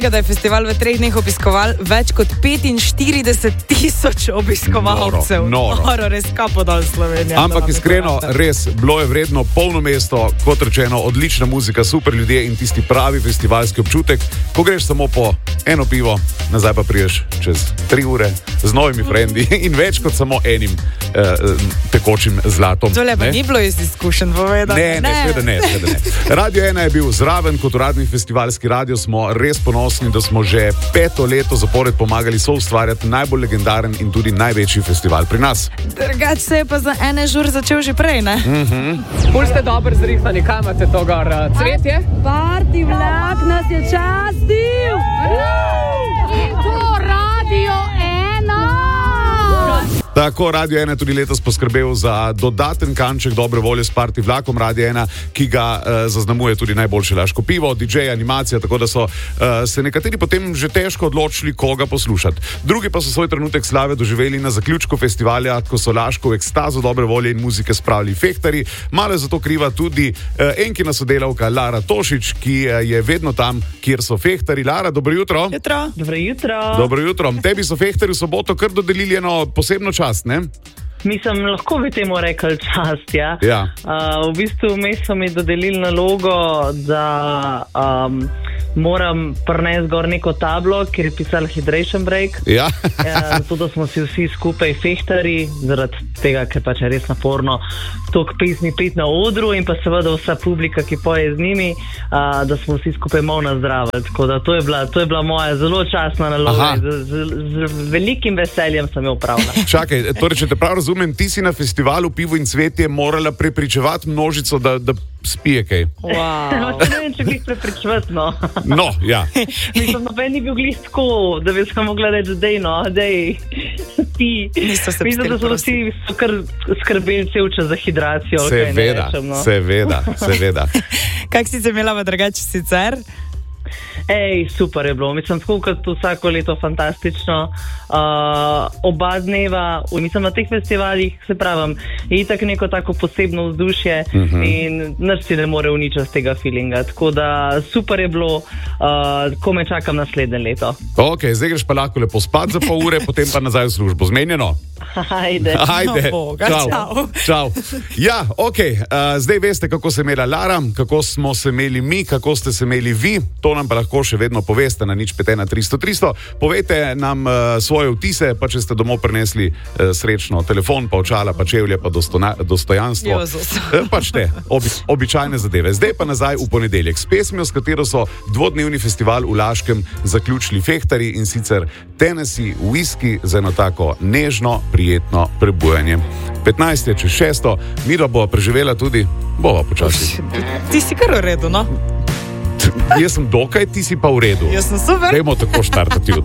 Da je festival v 3 dneh obiskoval več kot 45,000 obiskovalcev. Noro. Res kapo dol Slovenija. Ampak iskreno, res, bilo je vredno, polno mesto, kot rečeno, odlična muzika, super ljudje in tisti pravi festivalski občutek, ko greš samo po eno pivo, nazaj pa priješ čez 3 ure z novimi frendi in več kot samo enim tekočim zlatom. Tole pa ni bilo iz izkušenj povedati. Seveda ne. Radio 1 je bil zraven, kot uradni festivalski radio smo res ponosni, da smo že 5. leto zapored pomagali soustvarjati najbolj legendaren in tudi največji festival pri nas. Drugač se je pa za ene žur začel že prej, ne? Ful ste dobro zrihtani, kaj imate to gor? Cvetje? Party vlak nas je častil! In to Radio 1! Tako, Radio 1 je tudi letos poskrbel za dodaten kanček dobre volje s Party vlakom Radio 1, ki ga zaznamuje tudi najboljše laško pivo, DJ, animacija, tako da so se nekateri potem že težko odločili, koga poslušati. Drugi pa so svoj trenutek slave doživeli na zaključku festivalja, ko so laško v ekstazo dobre volje in muzike spravili fehtarji. Malo je zato kriva tudi enkina sodelavka Lara Tošič, ki je vedno tam, kjer so fehtarji. Lara, dobro jutro. Dobro jutro. Dobro jutro. Tebi so fehtarji v soboto kar dodelili eno posebno čast, ne? Mislim, lahko bi temu rekli čast, ja. V bistvu so mi dodelili nalogo, da moram prinesti gor neko tablo, kjer je pisalo Hydration Break. Zato, da smo si vsi skupaj fehtari, zaradi tega, ker pač je res naporno toliko pesmi peti na odru in pa seveda vsa publika, ki poje z njimi, da smo vsi skupaj malo nazdravili. Tako da to je bila moja zelo častna naloga. Z velikim veseljem sem jo opravila. Čakaj, torej, če te prav razumem, ti si na festivalu Pivo in cvetje morala prepričevati množico, da spije kaj. Ne vem, če bi prepričevati, no. No, ja. Mislim, noben ni bil glih tako, da bi se mogla reči, dej, ti. Mislim, da so vsi kar skrbeli cel čas za hidracijo. Seveda. Kak si se imela v drugače sicer? Super je bilo. Mislim, tako kot vsako leto fantastično. Oba dneva, mislim, na teh festivalih, se pravim, je itak neko tako posebno vzdušje in nič si ne more uničiti tega feelinga. Tako da super je bilo, ko me čakam naslednje leto. Ok, zdaj greš pa lahko lepo spat za pol ure, potem pa nazaj v službo. Zmenjeno? Ajde. Čau. Ja, ok, zdaj veste, kako se imela Lara, kako smo se imeli mi, kako ste se imeli vi. To nam pa lahko še vedno poveste na 051 300 300. Povejte nam svoje vtise, pa če ste domov prinesli srečno telefon, pa očala, pa čevlje, pa dostojanstvo. Pač te, običajne zadeve. Zdaj pa nazaj v ponedeljek s pesmijo, s katero so dvodnevni festival v Laškem zaključili fehtarji, in sicer Tennessee Whiskey za eno tako nežno, prijetno prebujanje. 15 je čez 6, Mira bova preživela tudi, bova počasi. Ti si kar v redu, no? Jaz sem dokaj, ti si pa v redu. Jaz sem super. Dajmo tako štartati.